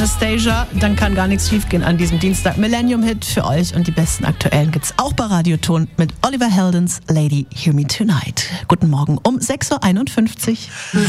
Anastasia, dann kann gar nichts schiefgehen an diesem Dienstag. Millennium-Hit für euch und die besten aktuellen gibt's auch bei Radioton mit Oliver Heldens Lady Hear Me Tonight. Guten Morgen um 6.51 Uhr.